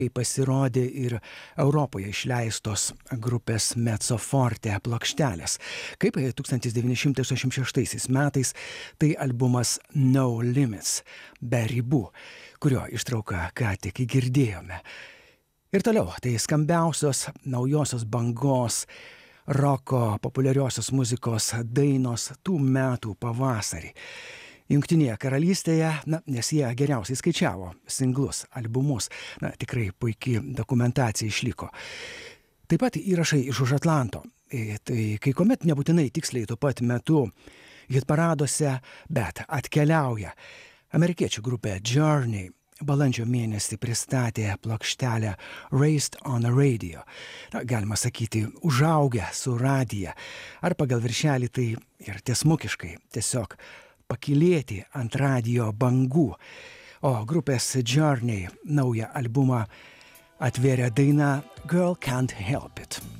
pasirodė ir Europoje išleistos grupės Mezzo Forte plokštelės. Kaip 1986 metais tai albumas No Limits, be ribų, kurio ištrauką ką tik girdėjome. Ir toliau tai skambiausios naujosios bangos roko populiariosios muzikos dainos tų metų pavasarį. Jungtinėje karalystėje, nes jie geriausiai skaičiavo singlus, albumus, tikrai puikiai dokumentacija išliko. Taip pat įrašai iš už Atlanto, tai kai kuomet nebūtinai tiksliai tuo pat metu hitparaduose, bet atkeliauja. Amerikiečių grupė Journey balandžio mėnesį pristatė plokštelę Raised on a Radio. Galima sakyti, užaugę su radija. Ar pagal viršelį tai ir tiesmukiškai tiesiog pakilėti ant radijo bangų. O grupės Journey naują albumą atvėrė daina Girl Can't Help It.